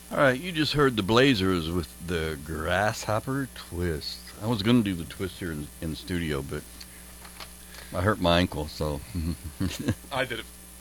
All right, you just heard the Blazers with the Grasshopper Twist. I was going to do the twist here in the studio, but I hurt my ankle, so. I did it.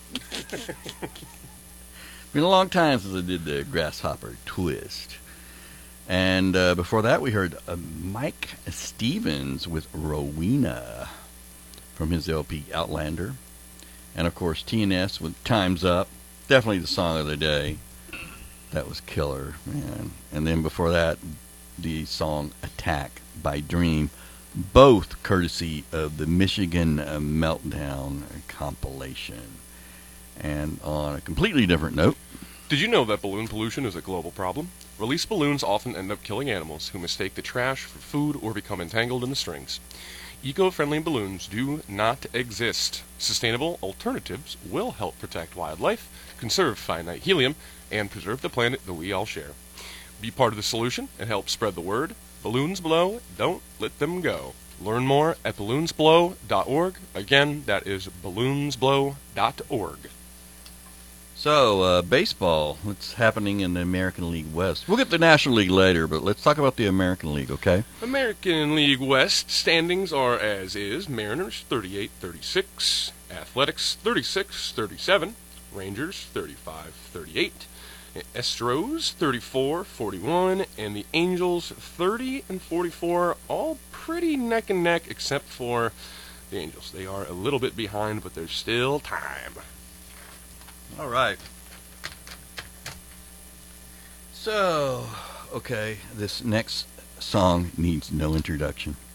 Been a long time since I did the Grasshopper Twist. And before that, we heard Mike Stevens with Rowena from his LP Outlander. And of course, TNS with Time's Up. Definitely the song of the day. That was killer, man. And then before that, the song Attack by Dream. Both courtesy of the Michigan Meltdown compilation. And on a completely different note, Did you know that balloon pollution is a global problem? Released balloons often end up killing animals who mistake the trash for food or become entangled in the strings. Eco-friendly balloons do not exist. Sustainable alternatives will help protect wildlife, conserve finite helium, and preserve the planet that we all share. Be part of the solution and help spread the word. Balloons blow, don't let them go. Learn more at balloonsblow.org. Again, that is balloonsblow.org. so baseball, what's happening in the American League West? We'll get to the National League later, but let's talk about the American League, okay? American League West standings are as is. Mariners 38-36, Athletics 36-37, Rangers 35-38, Astros 34-41, and the Angels 30-44, all pretty neck and neck except for the Angels. They are a little bit behind, but there's still time. All right. So, okay, this next song needs no introduction.